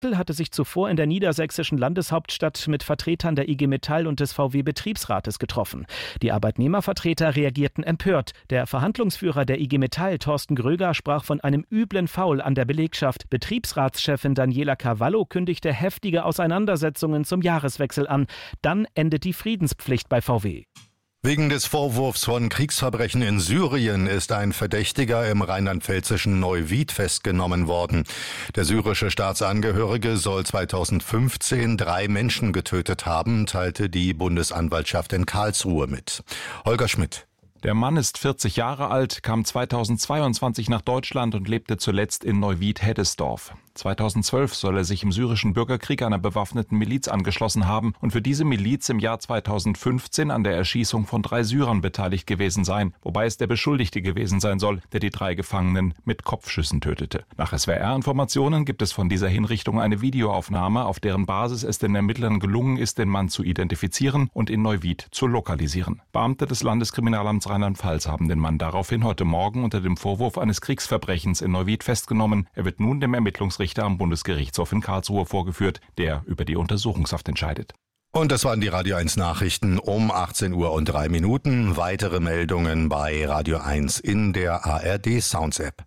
hatte sich zuvor in der niedersächsischen Landeshauptstadt mit Vertretern der IG Metall und des VW-Betriebsrates getroffen. Die Arbeitnehmervertreter reagierten empört. Der Verhandlungsführer der IG Metall, Thorsten Gröger, sprach von einem üblen Foul an der Belegschaft. Betriebsratschefin Daniela Cavallo kündigte heftige Auseinandersetzungen zum Jahreswechsel an. Dann endet die Friedenspflicht bei VW. Wegen des Vorwurfs von Kriegsverbrechen in Syrien ist ein Verdächtiger im rheinland-pfälzischen Neuwied festgenommen worden. Der syrische Staatsangehörige soll 2015 3 Menschen getötet haben, teilte die Bundesanwaltschaft in Karlsruhe mit. Holger Schmidt. Der Mann ist 40 Jahre alt, kam 2022 nach Deutschland und lebte zuletzt in Neuwied-Heddesdorf. 2012 soll er sich im syrischen Bürgerkrieg einer bewaffneten Miliz angeschlossen haben und für diese Miliz im Jahr 2015 an der Erschießung von 3 Syrern beteiligt gewesen sein, wobei es der Beschuldigte gewesen sein soll, der die 3 Gefangenen mit Kopfschüssen tötete. Nach SWR-Informationen gibt es von dieser Hinrichtung eine Videoaufnahme, auf deren Basis es den Ermittlern gelungen ist, den Mann zu identifizieren und in Neuwied zu lokalisieren. Beamte des Landeskriminalamts Rheinland-Pfalz haben den Mann daraufhin heute Morgen unter dem Vorwurf eines Kriegsverbrechens in Neuwied festgenommen. Er wird nun dem Ermittlungsrichter am Bundesgerichtshof in Karlsruhe vorgeführt, der über die Untersuchungshaft entscheidet. Und das waren die Radio 1 Nachrichten um 18:03 Uhr. Weitere Meldungen bei Radio 1 in der ARD Sounds App.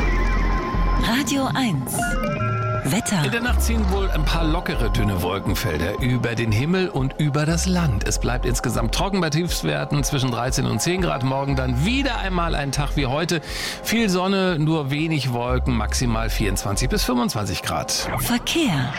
Radio 1 Wetter. In der Nacht ziehen wohl ein paar lockere, dünne Wolkenfelder über den Himmel und über das Land. Es bleibt insgesamt trocken bei Tiefstwerten zwischen 13 und 10 Grad. Morgen dann wieder einmal ein Tag wie heute. Viel Sonne, nur wenig Wolken, maximal 24 bis 25 Grad. Verkehr.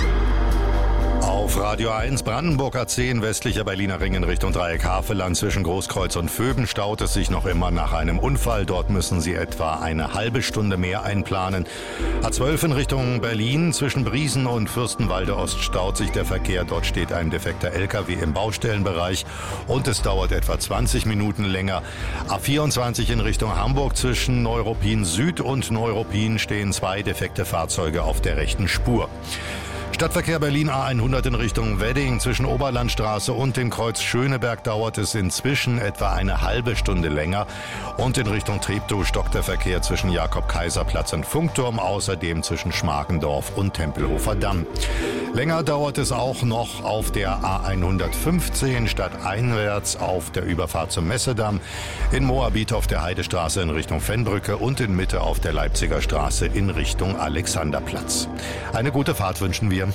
Auf Radio 1 Brandenburg A10 westlicher Berliner Ring in Richtung Dreieck Havelland zwischen Großkreuz und Vöben staut es sich noch immer nach einem Unfall. Dort müssen Sie etwa eine halbe Stunde mehr einplanen. A12 in Richtung Berlin zwischen Briesen und Fürstenwalde Ost staut sich der Verkehr. Dort steht ein defekter LKW im Baustellenbereich und es dauert etwa 20 Minuten länger. A24 in Richtung Hamburg zwischen Neuruppin Süd und Neuruppin stehen 2 defekte Fahrzeuge auf der rechten Spur. Stadtverkehr Berlin A100 in Richtung Wedding zwischen Oberlandstraße und dem Kreuz Schöneberg dauert es inzwischen etwa eine halbe Stunde länger und in Richtung Treptow stockt der Verkehr zwischen Jakob-Kaiser-Platz und Funkturm, außerdem zwischen Schmargendorf und Tempelhofer Damm. Länger dauert es auch noch auf der A115 stadteinwärts auf der Überfahrt zum Messedamm, in Moabit auf der Heidestraße in Richtung Fennbrücke und in Mitte auf der Leipziger Straße in Richtung Alexanderplatz. Eine gute Fahrt wünschen wir.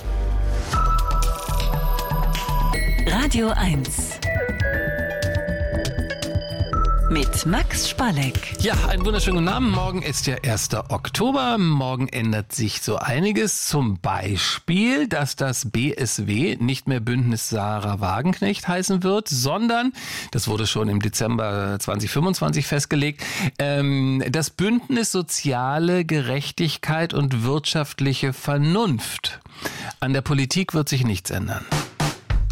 Radio 1 mit Max Spalleck. Ja, einen wunderschönen guten Abend. Morgen ist ja 1. Oktober. Morgen ändert sich so einiges. Zum Beispiel, dass das BSW nicht mehr Bündnis Sarah Wagenknecht heißen wird, sondern, das wurde schon im Dezember 2025 festgelegt, das Bündnis Soziale Gerechtigkeit und wirtschaftliche Vernunft. An der Politik wird sich nichts ändern.